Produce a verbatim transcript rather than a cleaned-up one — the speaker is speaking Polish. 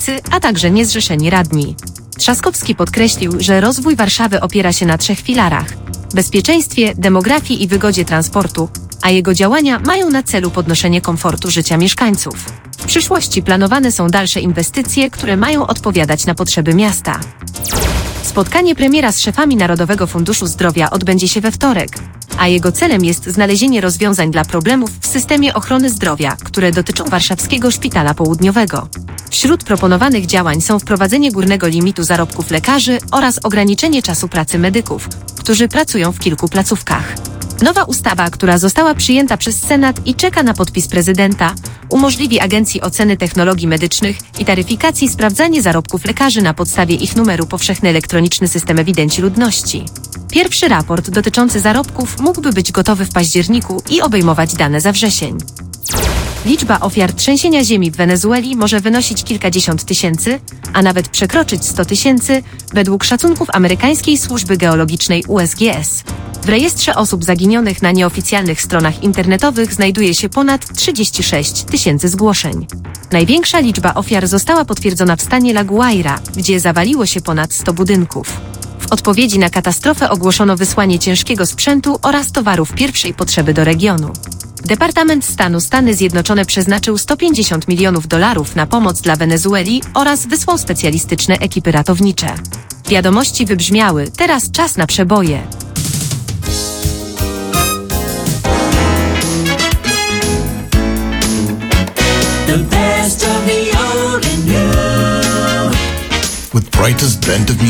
mieszkańcy, a także niezrzeszeni radni. Trzaskowski podkreślił, że rozwój Warszawy opiera się na trzech filarach: bezpieczeństwie, demografii i wygodzie transportu, a jego działania mają na celu podnoszenie komfortu życia mieszkańców. W przyszłości planowane są dalsze inwestycje, które mają odpowiadać na potrzeby miasta. Spotkanie premiera z szefami Narodowego Funduszu Zdrowia odbędzie się we wtorek, a jego celem jest znalezienie rozwiązań dla problemów w systemie ochrony zdrowia, które dotyczą Warszawskiego Szpitala Południowego. Wśród proponowanych działań są wprowadzenie górnego limitu zarobków lekarzy oraz ograniczenie czasu pracy medyków, którzy pracują w kilku placówkach. Nowa ustawa, która została przyjęta przez Senat i czeka na podpis prezydenta, umożliwi Agencji Oceny Technologii Medycznych i Taryfikacji sprawdzanie zarobków lekarzy na podstawie ich numeru powszechny elektroniczny system ewidencji ludności. Pierwszy raport dotyczący zarobków mógłby być gotowy w październiku i obejmować dane za wrzesień. Liczba ofiar trzęsienia ziemi w Wenezueli może wynosić kilkadziesiąt tysięcy, a nawet przekroczyć sto tysięcy, według szacunków amerykańskiej służby geologicznej U S G S. W rejestrze osób zaginionych na nieoficjalnych stronach internetowych znajduje się ponad trzydzieści sześć tysięcy zgłoszeń. Największa liczba ofiar została potwierdzona w stanie La Guaira, gdzie zawaliło się ponad sto budynków. W odpowiedzi na katastrofę ogłoszono wysłanie ciężkiego sprzętu oraz towarów pierwszej potrzeby do regionu. Departament Stanu Stany Zjednoczone przeznaczył sto pięćdziesiąt milionów dolarów na pomoc dla Wenezueli oraz wysłał specjalistyczne ekipy ratownicze. Wiadomości wybrzmiały: teraz czas na przeboje. The best of the old and new. With brightest blend of